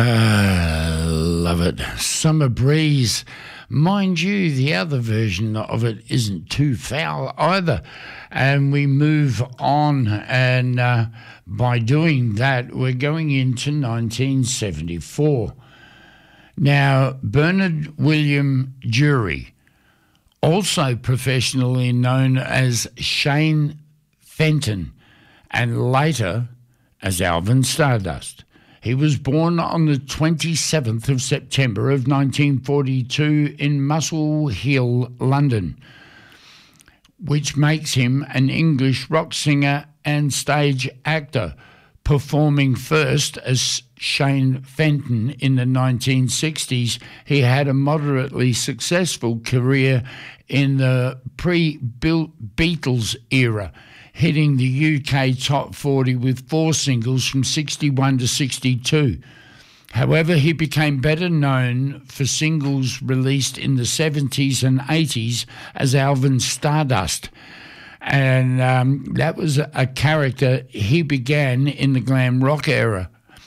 Love it. Summer Breeze. Mind you, the other version of it isn't too foul either. And we move on, and by doing that, we're going into 1974. Now, Bernard William Jury, also professionally known as Shane Fenton, and later as Alvin Stardust. He was born on the 27th of September of 1942 in Muswell Hill, London, which makes him an English rock singer and stage actor, performing first as Shane Fenton in the 1960s. He had a moderately successful career in the pre-Beatles era, hitting the UK top 40 with 4 singles from 61 to 62. However, he became better known for singles released in the 70s and 80s as Alvin Stardust. And that was a character he began in the glam rock era.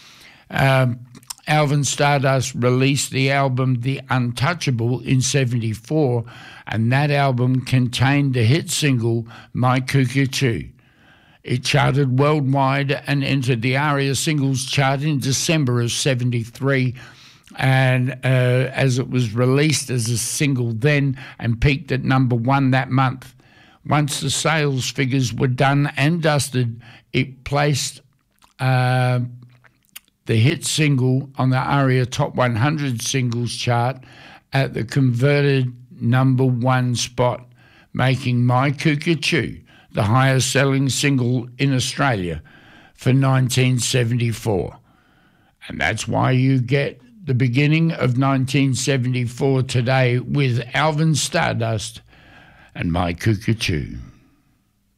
Alvin Stardust released the album The Untouchable in 74, and that album contained the hit single My Cuckoo. It charted worldwide and entered the ARIA Singles Chart in December of 73, and as it was released as a single then and peaked at number 1 that month. Once the sales figures were done and dusted, it placed the hit single on the ARIA Top 100 Singles Chart at the converted number 1 spot, making My Cuckoo the highest selling single in Australia for 1974. And that's why you get the beginning of 1974 today with Alvin Stardust and My Cuckoo.